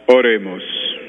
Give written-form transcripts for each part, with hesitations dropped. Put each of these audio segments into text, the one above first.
Oremos.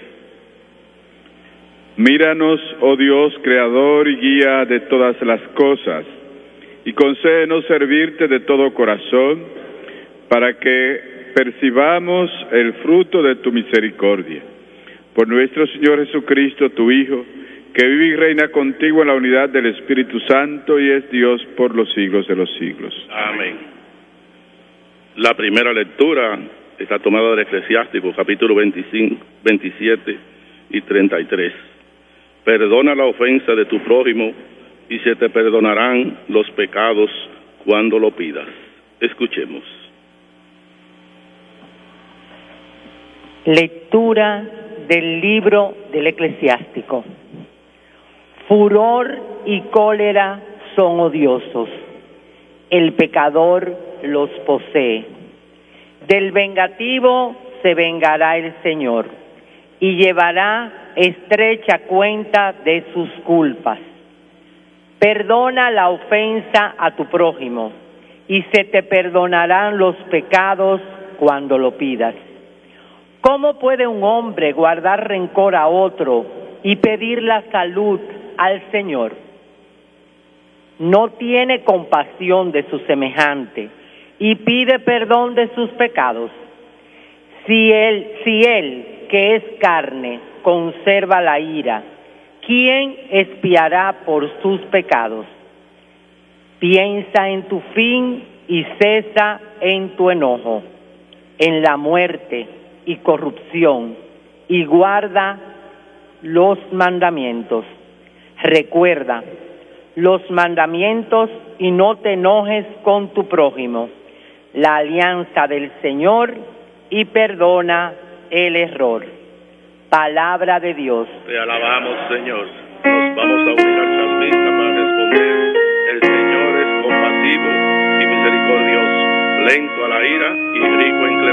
Míranos, oh Dios, creador y guía de todas las cosas, y concédenos servirte de todo corazón, para que percibamos el fruto de tu misericordia. Por nuestro Señor Jesucristo, tu Hijo, que vive y reina contigo en la unidad del Espíritu Santo y es Dios por los siglos de los siglos. Amén. La primera lectura está tomada del Eclesiástico, capítulo 25, 27 y 33. Perdona la ofensa de tu prójimo y se te perdonarán los pecados cuando lo pidas. Escuchemos. Lectura del libro del Eclesiástico. Furor y cólera son odiosos. El pecador los posee. Del vengativo se vengará el Señor y llevará estrecha cuenta de sus culpas. Perdona la ofensa a tu prójimo y se te perdonarán los pecados cuando lo pidas. ¿Cómo puede un hombre guardar rencor a otro y pedir la salud al Señor? No tiene compasión de su semejante y pide perdón de sus pecados. Si él, que es carne, conserva la ira, ¿quién expiará por sus pecados? Piensa en tu fin y cesa en tu enojo, en la muerte y corrupción, y guarda los mandamientos. Recuerda los mandamientos y no te enojes con tu prójimo, la alianza del Señor, y perdona el error. Palabra de Dios. Te alabamos, Señor. Nos vamos a unir al salmista para responder. El Señor es compasivo y misericordioso, lento a la ira y rico en clemencia.